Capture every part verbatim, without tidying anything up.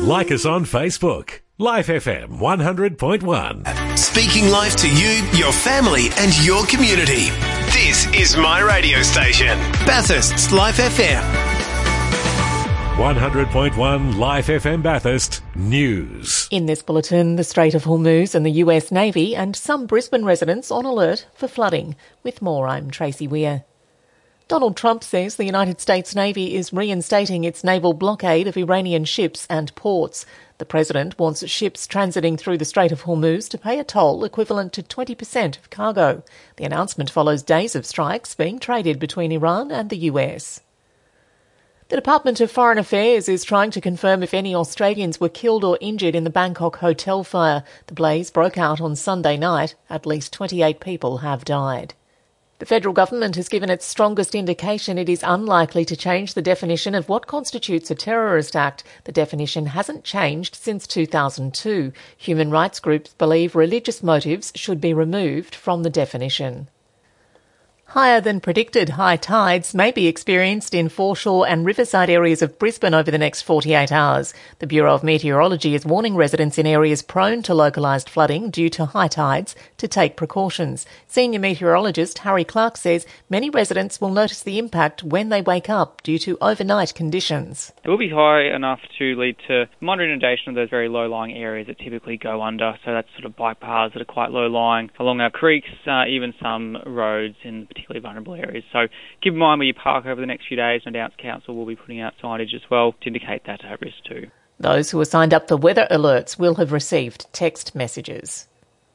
Like us on Facebook. Life F M one hundred point one. Speaking life to you, your family and your community. This is my radio station. Bathurst's Life F M. one hundred point one Life F M Bathurst News. In this bulletin, the Strait of Hormuz and the U S Navy and some Brisbane residents on alert for flooding. With more, I'm Tracy Weir. Donald Trump says the United States Navy is reinstating its naval blockade of Iranian ships and ports. The president wants ships transiting through the Strait of Hormuz to pay a toll equivalent to twenty percent of cargo. The announcement follows days of strikes being traded between Iran and the U S. The Department of Foreign Affairs is trying to confirm if any Australians were killed or injured in the Bangkok hotel fire. The blaze broke out on Sunday night. At least twenty-eight people have died. The federal government has given its strongest indication it is unlikely to change the definition of what constitutes a terrorist act. The definition hasn't changed since two thousand two. Human rights groups believe religious motives should be removed from the definition. Higher than predicted high tides may be experienced in foreshore and riverside areas of Brisbane over the next forty-eight hours. The Bureau of Meteorology is warning residents in areas prone to localised flooding due to high tides to take precautions. Senior meteorologist Harry Clark says many residents will notice the impact when they wake up due to overnight conditions. It will be high enough to lead to moderate inundation of those very low-lying areas that typically go under. So that's sort of bike paths that are quite low-lying along our creeks, uh, even some roads in particularly vulnerable areas. So keep in mind where you park over the next few days. No doubt Council will be putting out signage as well to indicate that at risk too. Those who are signed up for weather alerts will have received text messages.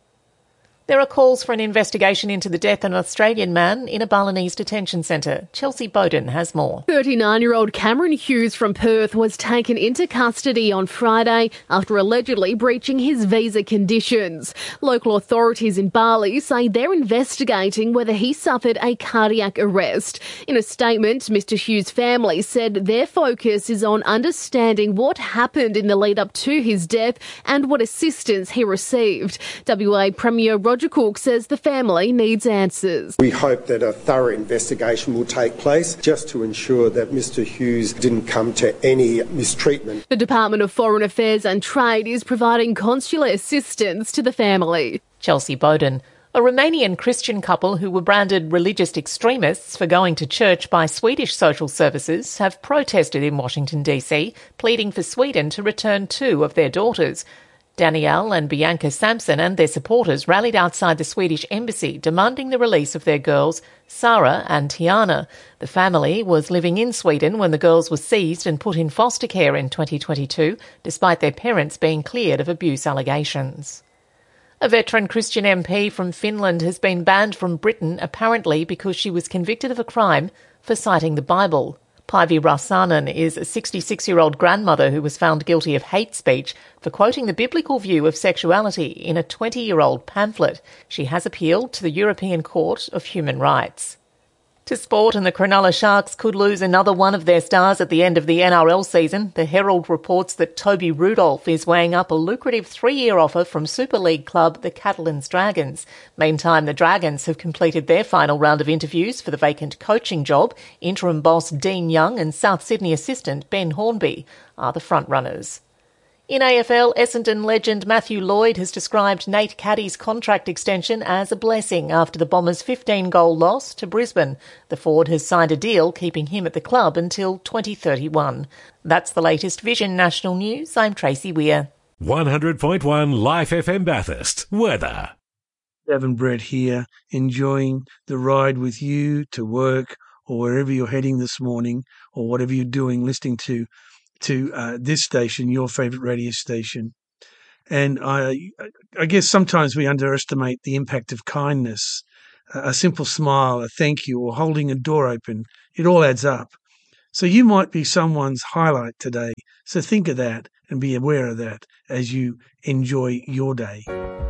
There are calls for an investigation into the death of an Australian man in a Balinese detention centre. Chelsea Bowden has more. thirty-nine-year-old Cameron Hughes from Perth was taken into custody on Friday after allegedly breaching his visa conditions. Local authorities in Bali say they're investigating whether he suffered a cardiac arrest. In a statement, Mister Hughes' family said their focus is on understanding what happened in the lead up to his death and what assistance he received. W A Premier Roger Cook says the family needs answers. We hope that a thorough investigation will take place just to ensure that Mister Hughes didn't come to any mistreatment. The Department of Foreign Affairs and Trade is providing consular assistance to the family. Chelsea Bowden. A Romanian Christian couple who were branded religious extremists for going to church by Swedish social services have protested in Washington D C, pleading for Sweden to return two of their daughters. Danielle and Bianca Sampson and their supporters rallied outside the Swedish embassy demanding the release of their girls, Sarah and Tiana. The family was living in Sweden when the girls were seized and put in foster care in twenty twenty-two, despite their parents being cleared of abuse allegations. A veteran Christian M P from Finland has been banned from Britain, apparently because she was convicted of a crime for citing the Bible. Päivi Räsänen is a sixty-six-year-old grandmother who was found guilty of hate speech for quoting the biblical view of sexuality in a twenty-year-old pamphlet. She has appealed to the European Court of Human Rights. To sport, and the Cronulla Sharks could lose another one of their stars at the end of the N R L season. The Herald reports that Toby Rudolph is weighing up a lucrative three-year offer from Super League club the Catalans Dragons. Meantime, the Dragons have completed their final round of interviews for the vacant coaching job. Interim boss Dean Young and South Sydney assistant Ben Hornby are the front-runners. In A F L, Essendon legend Matthew Lloyd has described Nate Caddy's contract extension as a blessing after the Bombers' fifteen-goal loss to Brisbane. The forward has signed a deal keeping him at the club until twenty thirty-one. That's the latest Vision National News. I'm Tracy Weir. one hundred point one Life F M Bathurst. Weather. Devon Brett here, enjoying the ride with you to work or wherever you're heading this morning or whatever you're doing, listening to to uh, this station, your favourite radio station. And I I guess sometimes we underestimate the impact of kindness. A simple smile, a thank you, or holding a door open, it all adds up. So you might be someone's highlight today. So think of that and be aware of that as you enjoy your day.